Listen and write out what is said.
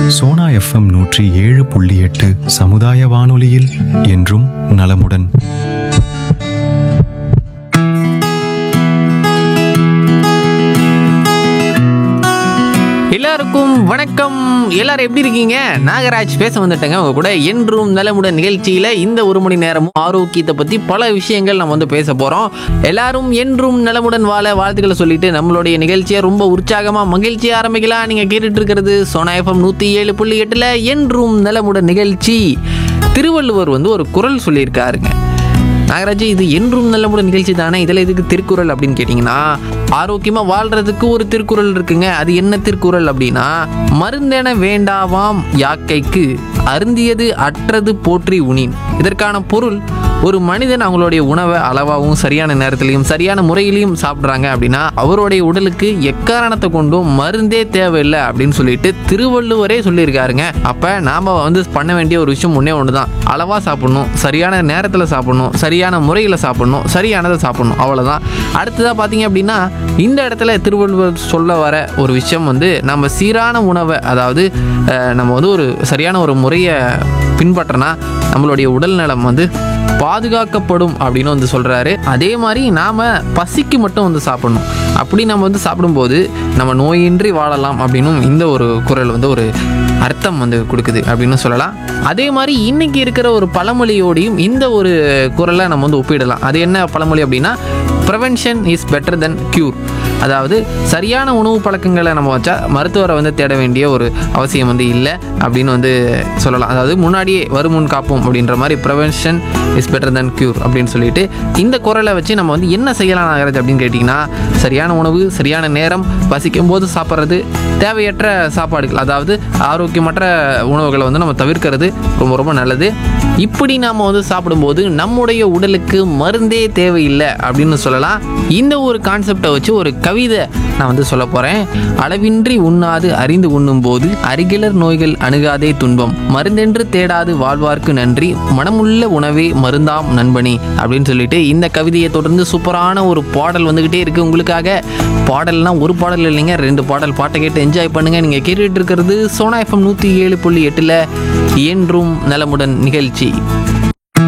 Sona FM 107.8 சமுதாய வானொலியில் என்றும் நலமுடன். எல்லாருக்கும் வணக்கம். எல்லாரும் எப்படி இருக்கீங்க? நாகராஜ் பேச வந்துட்டேங்க உங்க கூட என்றும் நலமுடன் நிகழ்ச்சியில. இந்த ஒரு மணி நேரமும் ஆரோக்கியத்தை பத்தி பல விஷயங்கள் நம்ம பேச போறோம். எல்லாரும் என்றும் நலமுடன் வாழ வாழ்த்துக்களை சொல்லிட்டு நம்மளுடைய நிகழ்ச்சியை ரொம்ப உற்சாகமா மகிழ்ச்சியா ஆரம்பிக்கலாம். நீங்க கேட்டுட்டு இருக்கிறது சோனா எஃப்எம் 107.8 என்றும் நலமுடன் நிகழ்ச்சி. திருவள்ளுவர் ஒரு குறள் சொல்லியிருக்காருங்க. நாகராஜ், இது என்றும் நல்லமுடன் நிகழ்ச்சி தானே, இதில் எதுக்கு திருக்குறள் அப்படின்னு கேட்டிங்கன்னா, ஆரோக்கியமாக வாழ்கிறதுக்கு ஒரு திருக்குறள் இருக்குங்க. அது என்ன திருக்குறள் அப்படின்னா, மருந்தென வேண்டாவாம் யாக்கைக்கு அருந்தியது அற்றது போற்றி உணின். இதற்கான பொருள், ஒரு மனிதன் அவங்களுடைய உணவை அளவாகவும் சரியான நேரத்திலையும் சரியான முறையிலையும் சாப்பிட்றாங்க அப்படின்னா அவருடைய உடலுக்கு எக்காரணத்தை கொண்டும் மருந்தே தேவையில்லை அப்படின்னு சொல்லிட்டு திருவள்ளுவரே சொல்லியிருக்காருங்க. அப்போ நாம் பண்ண வேண்டிய ஒரு விஷயம் ஒன்று தான், அளவாக சாப்பிடணும், சரியான நேரத்தில் சாப்பிடணும், சரியான முறையில் சாப்பிடணும், சரியானதை சாப்பிடணும், அவ்வளோதான். அடுத்ததாக பார்த்தீங்க அப்படின்னா, இந்த இடத்துல திருவள்ளுவர் சொல்ல வர ஒரு விஷயம் நம்ம சீரான உணவை, அதாவது நம்ம ஒரு சரியான ஒரு முறையை பின்பற்றினா நம்மளுடைய உடல் நலம் பாதுகாக்கப்படும் அப்படின்னு சொல்கிறாரு. அதே மாதிரி நாம் பசிக்கு மட்டும் சாப்பிடணும். அப்படி நம்ம சாப்பிடும்போது நம்ம நோயின்றி வாழலாம் அப்படின்னும் இந்த ஒரு குறள் ஒரு அர்த்தம் கொடுக்குது அப்படின்னு சொல்லலாம். அதே மாதிரி இன்னைக்கு இருக்கிற ஒரு பழமொழியோடையும் இந்த ஒரு குறளை நம்ம ஒப்பிடலாம். அது என்ன பழமொழி அப்படின்னா, prevention is better then cure. அதாவது சரியான உணவு பழக்கங்களை நம்ம வச்சா மருத்துவரை தேட வேண்டிய ஒரு அவசியம் இல்லை அப்படின்னு சொல்லலாம். அதாவது முன்னாடியே வருமுன் காப்போம் அப்படின்ற மாதிரி prevention is better then cure அப்படின்னு சொல்லிட்டு இந்த குறளை வச்சு நம்ம என்ன செய்யலாம் ஆகிறது அப்படின்னு கேட்டிங்கன்னா, சரியான உணவு, சரியான நேரம், பசிக்கும் போது சாப்பிட்றது, தேவையற்ற சாப்பாடுகள், அதாவது ஆரோக்கியமற்ற உணவுகளை நம்ம தவிர்க்கிறது ரொம்ப ரொம்ப நல்லது. இப்படி நாம் சாப்பிடும்போது நம்முடைய உடலுக்கு மருந்தே தேவையில்லை அப்படின்னு சொல்லலாம். இந்த ஒரு கான்செப்டை வச்சு ஒரு கவிதை நான் சொல்ல போகிறேன். அளவின்றி உண்ணாது அறிந்து உண்ணும் போது அருகிலர் நோய்கள் அணுகாதே துன்பம், மருந்தென்று தேடாது வாழ்வார்க்கு நன்றி, மனமுள்ள உணவே மருந்தாம் நண்பனி அப்படின்னு சொல்லிட்டு இந்த கவிதையை தொடர்ந்து சூப்பரான ஒரு பாடல் வந்துக்கிட்டே இருக்குது உங்களுக்காக. பாடல்னால் ஒரு பாடல் இல்லைங்க, 2 பாடல். பாட்டை கேட்டு என்ஜாய் பண்ணுங்கள். நீங்கள் கேட்டுட்டு இருக்கிறது சோனா எஃப்எம் 107.8 என்றும் நலமுடன் நிகழ்ச்சி.